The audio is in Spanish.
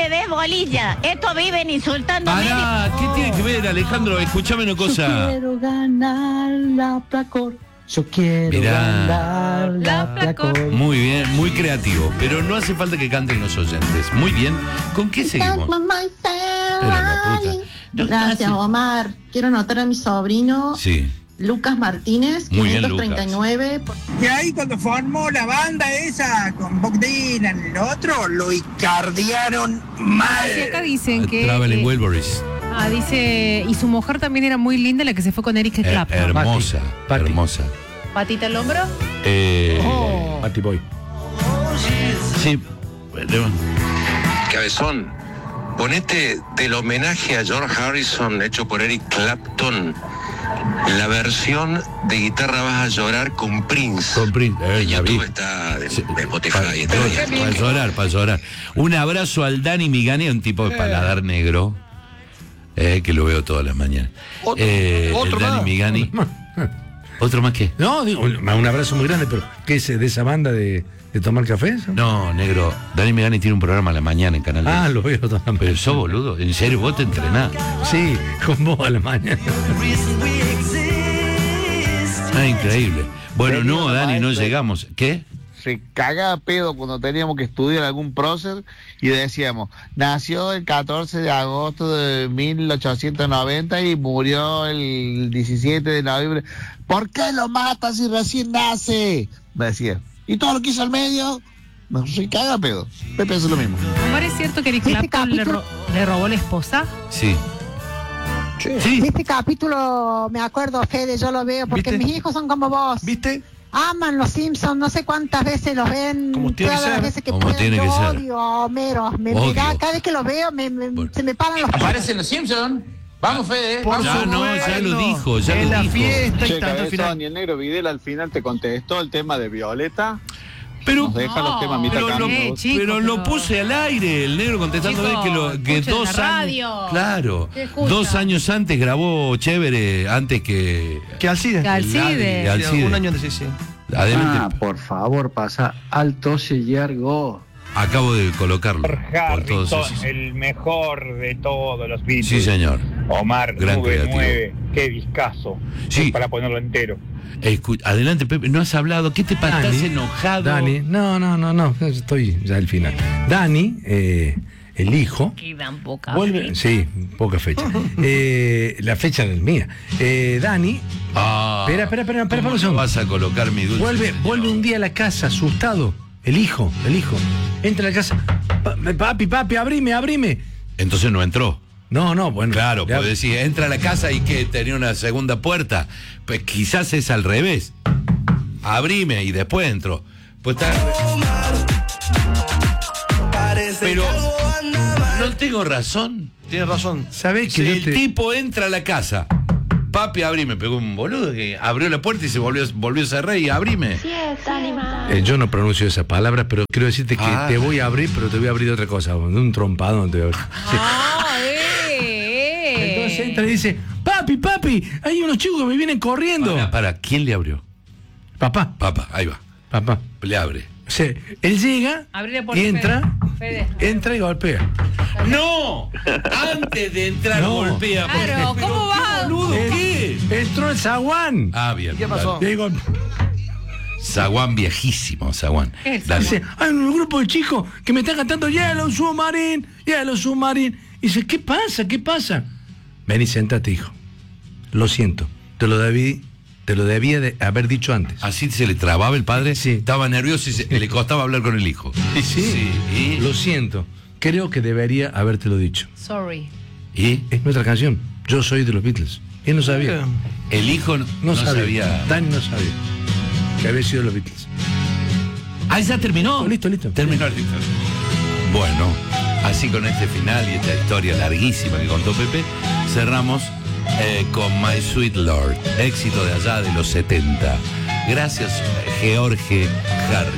le des bolilla. Estos viven insultando a Pará, ¿qué tiene que ver, Alejandro? Escuchame una cosa. Yo quiero ganar la Placor. Yo quiero ganar la Placor. Muy bien, muy creativo. Pero no hace falta que canten los oyentes. Muy bien. ¿Con qué seguimos? Pero la puta. No, Gracias, hace- Omar. Quiero anotar a mi sobrino Sí. Lucas Martínez, Muy bien, 539. Y ahí cuando formó la banda esa con Bob Dylan y el otro, lo icardiaron mal. Y acá dicen que... Traveling Wilburys. dice... Y su mujer también era muy linda, la que se fue con Eric Clapton. Hermosa, Patti. hermosa. ¿Patita al hombro? Patty Boy. Sí. Bueno, Cabezón, ponete del homenaje a George Harrison hecho por Eric Clapton, la versión de Guitarra Vas a Llorar con Prince. con Prince. En Ya vi. YouTube está de Sí, Spotify. Para llorar. Un abrazo al Dani Migani, un tipo de paladar negro, que lo veo todas las mañanas. Otro el Dani más. Migani. ¿Otro más qué? No, digo, un abrazo muy grande, pero ¿qué es de esa banda de tomar café? ¿Eso? No, negro. Dani Migani tiene un programa a la mañana en Canal 10. Lo veo también. Pero sos boludo. ¿En serio vos te entrenás? Sí, con vos a la mañana. Ah, increíble. Bueno, Venido no, de Dani, no maestro. llegamos. ¿Qué? Se cagaba a pedo cuando teníamos que estudiar algún prócer y decíamos, nació el 14 de agosto de 1890 y murió el 17 de noviembre. ¿Por qué lo matas si recién nace? Me decía. ¿Y todo lo que hizo al medio? Se caga a pedo. Pepe hace lo mismo. Omar, ¿es cierto que Eric Clapton le robó la esposa? Sí. Sí. Este capítulo, me acuerdo, Fede, yo lo veo, porque ¿Viste? mis hijos son como vos. ¿Viste? Aman los Simpsons, no sé cuántas veces los ven, Como tiene que todas las ser. veces que Como pueden. tiene Yo que ser. odio a Homero, me Odio. da, cada vez que los veo se me paran los Aparecen los Simpsons. Vamos, Fede. Por Vamos. Ya no, ya lo dijo, ya en lo la dijo. fiesta y Che, tanto al final. Cabezón, y el negro Videla al final te contestó el tema de Violeta. Pero, Nos deja los temas a mitad pero, lo, camino. chico, pero lo pero- puse al aire, el negro contestando Chico, que escuchen 2 la años. radio. Claro, ¿Qué escucha? 2 años antes grabó Chévere, antes que. Que Alcide. Que Alcide. Que Alcide. Un año antes, sí. Adelante, por favor, pasa alto yergo. acabo de colocarlo. Por todos esos. el mejor de todos los Beatles. Sí, señor. Omar, Gran creativo. qué discazo. Sí. Para ponerlo entero. Adelante, Pepe, no has hablado. ¿Qué te pasa? ¿Estás enojado? Dani, no, estoy ya al final. Dani, el hijo, Quedan poca. vuelve, sí, poca fecha. La fecha es mía. Dani, espera, ¿cómo un no segundo. vas a colocar mi dulce? Vuelve un día a la casa asustado. El hijo. Entra a la casa. Papi, abrime. Entonces no entró. No, bueno. Claro, ya- puede decir, entra a la casa y que tenía una segunda puerta. Pues quizás es al revés. Abrime y después entró. Pues está. Pero no tengo razón. Tienes razón. ¿Sabés que El tipo entra a la casa. Papi, abrime. Pegó un boludo que abrió la puerta y se volvió a cerrar y abrime. yo no pronuncio esas palabras, pero quiero decirte que te voy a abrir, pero te voy a abrir de otra cosa. De un trompadón te voy a abrir. Sí. Entonces entra y dice, papi, hay unos chicos que me vienen corriendo. Para, ¿quién le abrió? Papá, Ahí va. Le abre. o sea, él llega Abrí la puerta, y entra, Fede. entra y golpea. ¡No! Antes de entrar No. golpea. Claro, ¿cómo va? Boludo, ¿qué? Entró el zaguán. Ah, bien. ¿Qué pasó? Y digo, Zaguán viejísimo, Zaguán. ¿Qué es Dale. dice, hay un grupo de chicos que me están cantando Yellow Submarine. Y dice, ¿qué pasa? Ven y sentate, hijo. Lo siento, te lo debía de haber dicho antes. Así se le trababa el padre. Sí. Estaba nervioso y le costaba hablar con el hijo. Sí. Lo siento, creo que debería habértelo dicho. Sorry. ¿Y? Es nuestra canción, Yo soy de los Beatles. Él no sabía. El hijo no sabía. Dani no sabía que había sido de los Beatles. Ah, ya terminó. Listo. Terminó. Bueno, así con este final y esta historia larguísima que contó Pepe, cerramos con My Sweet Lord, éxito de allá de los 70. Gracias, George Harrison.